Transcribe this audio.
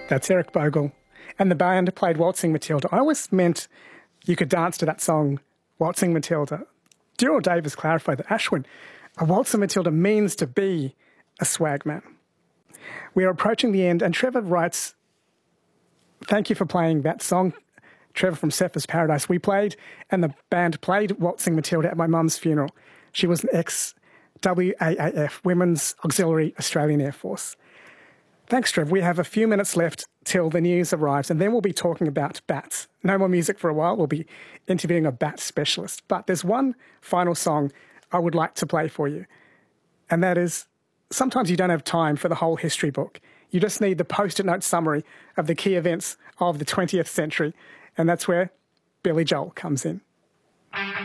That's Eric Bogle. And the band played Waltzing Matilda. I always meant you could dance to that song, Waltzing Matilda. Daryl Davis clarified that Ashwin, a Waltzing Matilda means to be a swagman. We are approaching the end, and Trevor writes, thank you for playing that song. Trevor from Surfers Paradise. We played, and the band played Waltzing Matilda at my mum's funeral. She was an ex-WAAF, Women's Auxiliary Australian Air Force. Thanks, Trev. We have a few minutes left till the news arrives, and then we'll be talking about bats. No more music for a while. We'll be interviewing a bat specialist. But there's one final song I would like to play for you, and that is, sometimes you don't have time for the whole history book. You just need the post-it note summary of the key events of the 20th century, and that's where Billy Joel comes in.